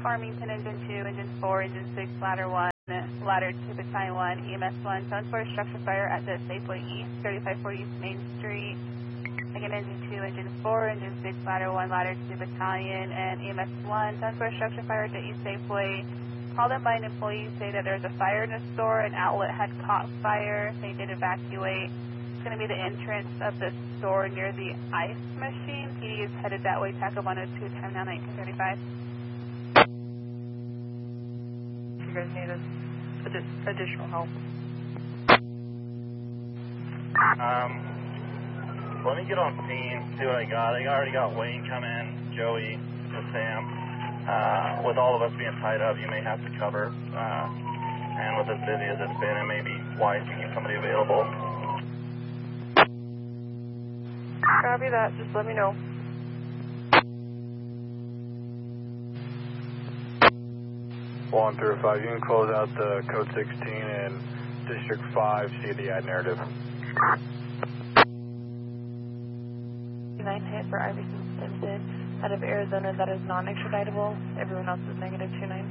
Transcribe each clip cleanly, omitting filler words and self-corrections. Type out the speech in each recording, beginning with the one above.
Farmington, Engine 2, Engine 4, Engine 6, Ladder 1, Ladder 2, Battalion 1, EMS 1, Zone 4 structure fire at the Safeway East, 3540 Main Street. Again, Engine 2, Engine 4, Engine 6, Ladder 1, Ladder 2, Battalion, and EMS 1, Zone 4 structure fire at the East Safeway. Called in by an employee, say that there's a fire in the store, an outlet had caught fire, they did evacuate. It's going to be the entrance of the store near the ice machine. PD is headed that way, TACO 102, time now 1935. You guys need additional help. Let me get on scene, see what I got. I already got Wayne come in, Joey, and Sam. With all of us being tied up, you may have to cover. And with as busy as it's been, it may be wise to keep somebody available. Copy that, just let me know. One through 5, you can close out the code 16 and District 5 CDI narrative. 9 hit for Iverson Simpson out of Arizona, that is non-extraditable. Everyone else is negative 29.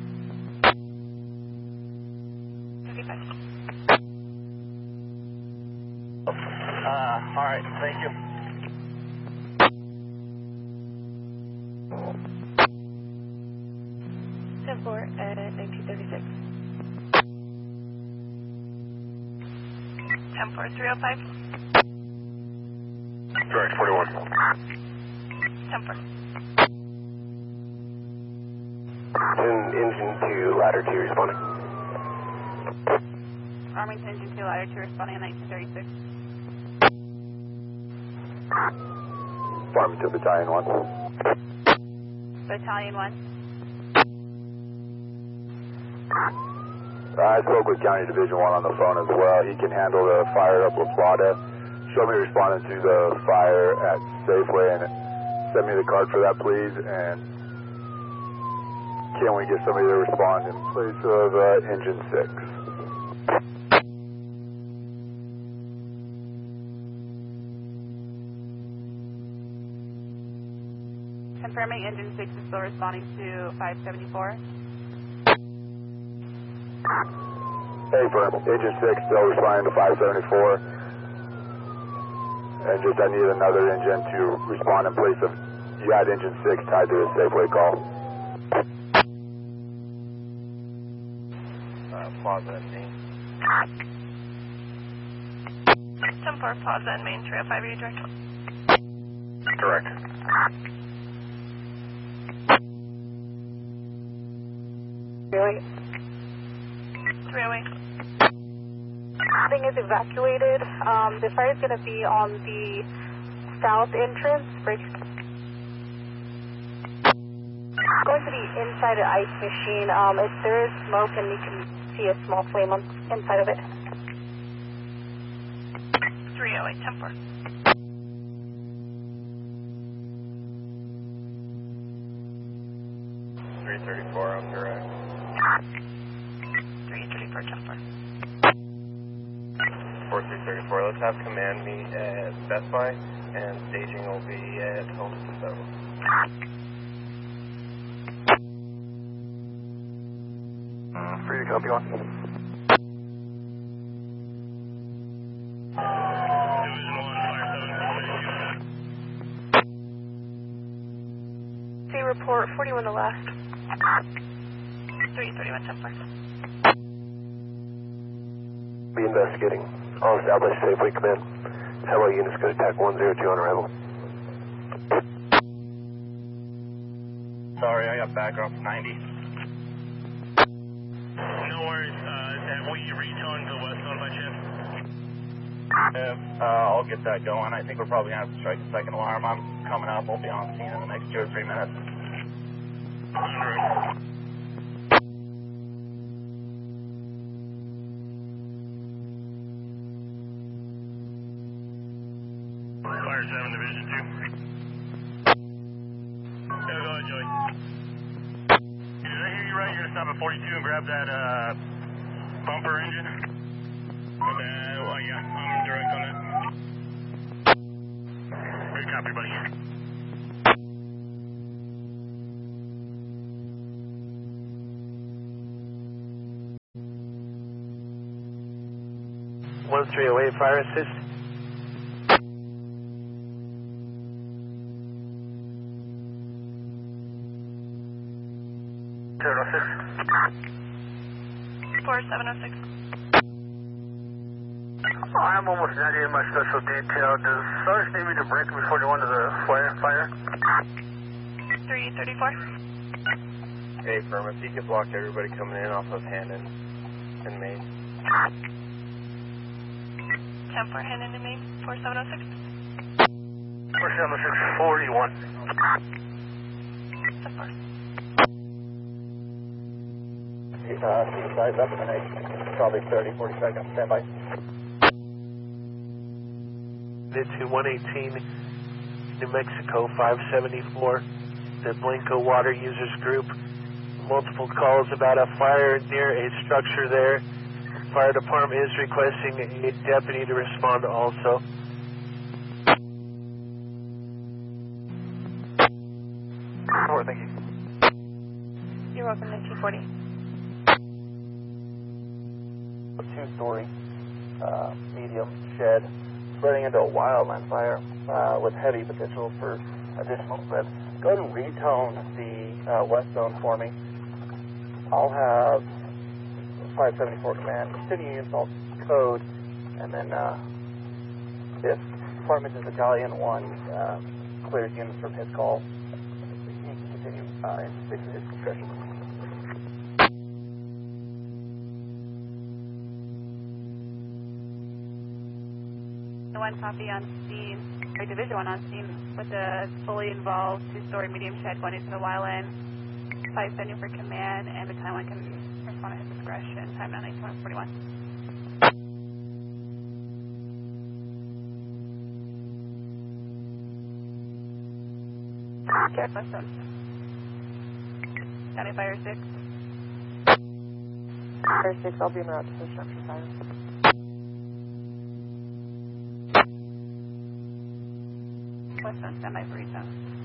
Alright, thank you. Four at 1936. 10-4-305. Direct 41. 10-4. Engine 2, Ladder 2 responding. Farmington, Engine 2, Ladder 2, responding in 1936. Farmington, Battalion 1. Battalion 1. I spoke with County Division 1 on the phone as well. He can handle the fire up La Plata. Show me responding to the fire at Safeway and send me the card for that, please. And can we get somebody to respond in place of Engine 6? Confirming Engine 6 is still responding to 574. Hey, firm. Engine 6 still responding to 574. And just I need another engine to respond in place of, you had Engine 6 tied to a Safeway call. Plaza and Main. 10-4, Plaza and Main, 305, are you direct? Correct. Really? 308. Thing is evacuated. The fire is going to be on the south entrance. Going to be inside an ice machine. If there is smoke, and you can see a small flame on inside of it. 308, 10-4. I'm direct. 334, 10-4. 4334, let's have command meet at Best Buy, and staging will be at Home Depot. Free to copy on. Division 1, 57. See report 41 the last. 331, 10-4. Be investigating. All established Safeway command. Hello units, go to TAC 102 on arrival. Sorry, I got background from 90. No worries. Have we retoned to the west zone by chance? I'll get that going. I think we're probably going to have to strike a second alarm. I'm coming up. We'll be on scene in the next 2 or 3 minutes. Fire 7, Division 2. Yeah, go ahead, Joey. Did I hear you right? You're going to stop at 42 and grab that bumper engine? Well, yeah, I'm direct on that. Good copy, buddy. 1308, fire assist. I'm almost not in my special detail. Does Sarge need me to break before they went to the fire? 334. Hey, firm, if you could block everybody coming in off of Hannon and Main. 10 for Hannon and Main, 4706. 4706, 41. Size up in the next probably 30, 40 seconds. Stand by. Into 118, New Mexico 574, the Blanco Water Users Group. Multiple calls about a fire near a structure there. Fire department is requesting a deputy to respond also. Thank you. You're welcome to 240. A two-story medium shed spreading into a wildland fire with heavy potential for additional spread. Go ahead and retone the west zone for me. I'll have 574 command continue install code, and then if Department is Battalion 1 clears units from his call, he can continue into his discretion. One copy on scene, or Division 1 on scene, with a fully involved two-story medium shed going into the wildland. 570 for command, and Battalion 1 can respond at his discretion. Time now 1941. Western. County Fire 6. Fire 6, I'll be en route to the structure fire. Western, standby for retone.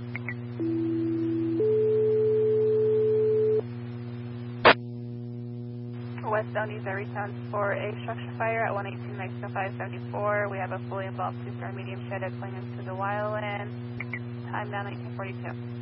West Zone needs a retone for a structure fire at 118 Mexico 574. We have a fully involved two-story medium shed going into the wildland. Time now 1942.